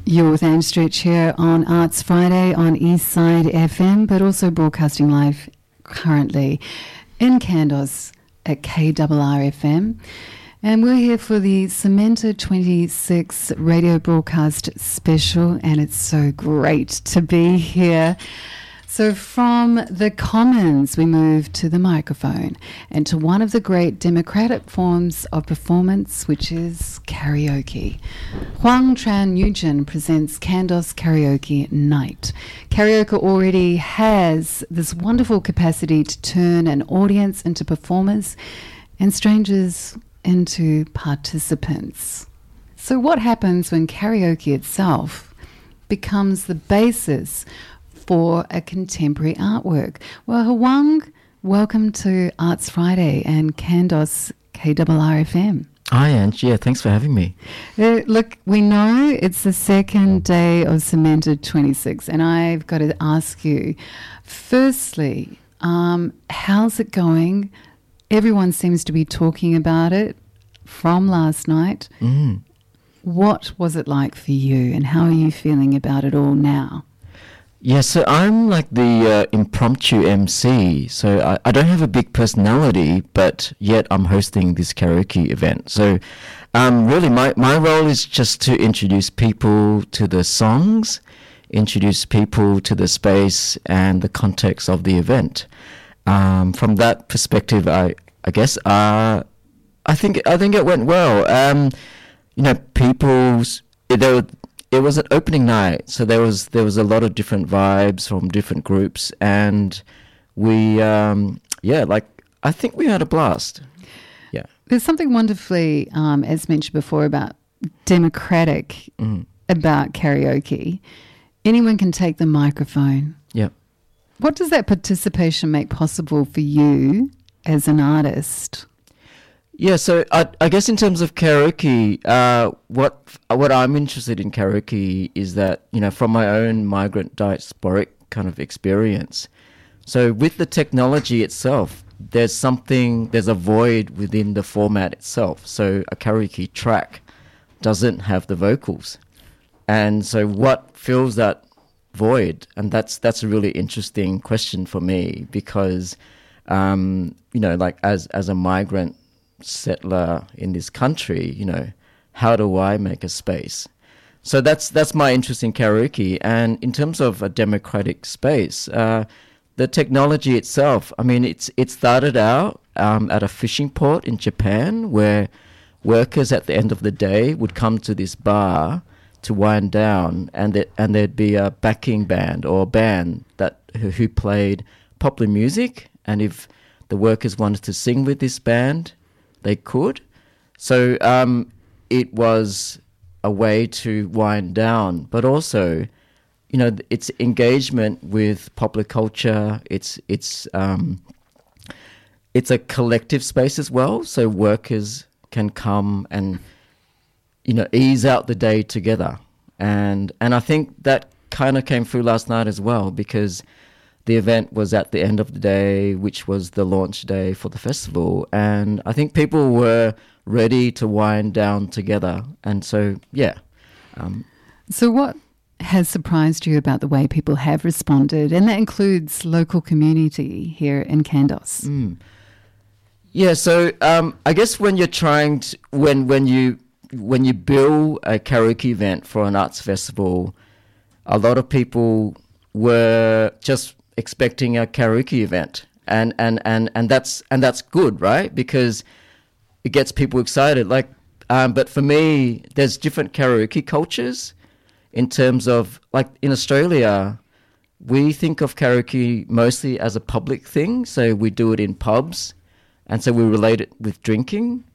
You're with Anne Stretch here on Arts Friday on Eastside FM, but also broadcasting live currently in Kandos at KRRFM. And we're here for the Cementa 26 radio broadcast special, and it's so great to be here. So from the Commons, we move to the microphone and to one of the great democratic forms of performance, which is karaoke. Huang Tran Nugent presents Kandos Karaoke Night. Karaoke already has this wonderful capacity to turn an audience into performers and strangers into participants. So what happens when karaoke itself becomes the basis for a contemporary artwork? Well, Huang, welcome to Arts Friday and Kandos KRRFM. Hi, Ange. Yeah, thanks for having me. Look, we know it's the second day of Cementa 26, and I've got to ask you, firstly, how's it going? Everyone seems to be talking about it from last night. What was it like for you, and how are you feeling about it all now? Yeah, so I'm like the impromptu MC. So I don't have a big personality, but yet I'm hosting this karaoke event. So really my role is just to introduce people to the songs, introduce people to the space and the context of the event. From that perspective, I guess I think it went well. It was an opening night, so there was a lot of different vibes from different groups, and we I think we had a blast. Yeah, there's something wonderfully, as mentioned before, about democratic about karaoke. Anyone can take the microphone. Yeah. What does that participation make possible for you as an artist? Yeah, so I guess in terms of karaoke, what I'm interested in karaoke is that, from my own migrant diasporic kind of experience. So with the technology itself, there's a void within the format itself. So a karaoke track doesn't have the vocals. And so what fills that void? And that's a really interesting question for me because, like as a migrant settler in this country, how do I make a space? So that's my interest in karaoke. And in terms of a democratic space, the technology itself, it started out at a fishing port in Japan where workers at the end of the day would come to this bar to wind down, and there'd be a backing band or a band who played popular music, and if the workers wanted to sing with this band, they could. So it was a way to wind down, but also, it's engagement with popular culture. It's a collective space as well. So workers can come and, ease out the day together. And I think that kind of came through last night as well, because the event was at the end of the day, which was the launch day for the festival. And I think people were ready to wind down together. And so, yeah. So what has surprised you about the way people have responded? And that includes local community here in Kandos. Yeah, so I guess when you're trying to, when you bill a karaoke event for an arts festival, a lot of people were just expecting a karaoke event, and that's good, right? Because it gets people excited. But for me, there's different karaoke cultures in terms of, like in Australia, we think of karaoke mostly as a public thing, so we do it in pubs, and so we relate it with drinking.